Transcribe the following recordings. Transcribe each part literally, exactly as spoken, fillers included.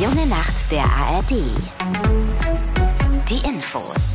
Junge Nacht der A R D. Die Infos.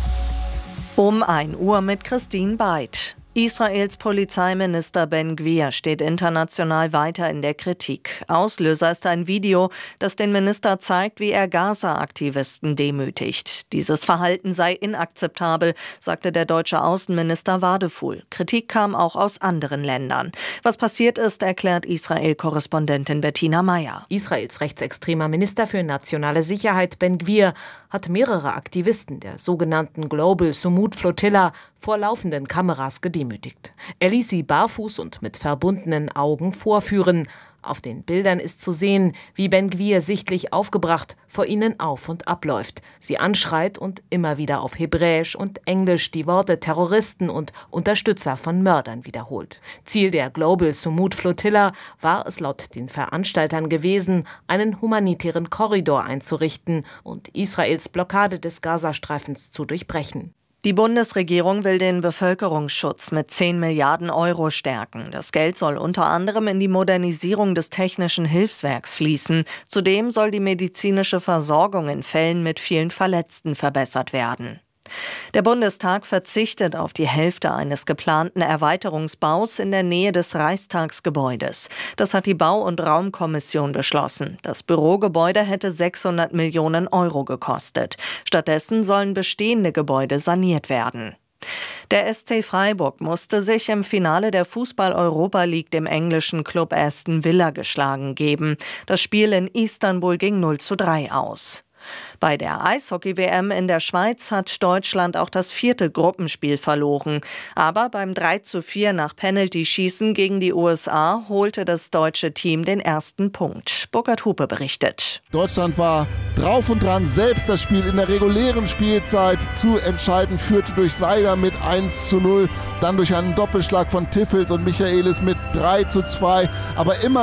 Um ein Uhr mit Christine Beid. Israels Polizeiminister Ben-Gvir steht international weiter in der Kritik. Auslöser ist ein Video, das den Minister zeigt, wie er Gaza-Aktivisten demütigt. Dieses Verhalten sei inakzeptabel, sagte der deutsche Außenminister Wadefuhl. Kritik kam auch aus anderen Ländern. Was passiert ist, erklärt Israel-Korrespondentin Bettina Meyer. Israels rechtsextremer Minister für nationale Sicherheit Ben-Gvir hat mehrere Aktivisten der sogenannten Global Sumud Flotilla vor laufenden Kameras gedemütigt. Er ließ sie barfuß und mit verbundenen Augen vorführen. Auf den Bildern ist zu sehen, wie Ben-Gvir sichtlich aufgebracht vor ihnen auf und abläuft, sie anschreit und immer wieder auf Hebräisch und Englisch die Worte Terroristen und Unterstützer von Mördern wiederholt. Ziel der Global Sumud Flotilla war es laut den Veranstaltern gewesen, einen humanitären Korridor einzurichten und Israels Blockade des Gazastreifens zu durchbrechen. Die Bundesregierung will den Bevölkerungsschutz mit zehn Milliarden Euro stärken. Das Geld soll unter anderem in die Modernisierung des technischen Hilfswerks fließen. Zudem soll die medizinische Versorgung in Fällen mit vielen Verletzten verbessert werden. Der Bundestag verzichtet auf die Hälfte eines geplanten Erweiterungsbaus in der Nähe des Reichstagsgebäudes. Das hat die Bau- und Raumkommission beschlossen. Das Bürogebäude hätte sechshundert Millionen Euro gekostet. Stattdessen sollen bestehende Gebäude saniert werden. Der S C Freiburg musste sich im Finale der Fußball-Europa League dem englischen Club Aston Villa geschlagen geben. Das Spiel in Istanbul ging null zu drei aus. Bei der Eishockey-W M in der Schweiz hat Deutschland auch das vierte Gruppenspiel verloren. Aber beim drei zu vier nach Penalty-Schießen gegen die U S A holte das deutsche Team den ersten Punkt. Burkhard Hupe berichtet. Deutschland war drauf und dran, selbst das Spiel in der regulären Spielzeit zu entscheiden, führte durch Seider mit eins zu null, dann durch einen Doppelschlag von Tiffels und Michaelis mit drei zu zwei. Aber immer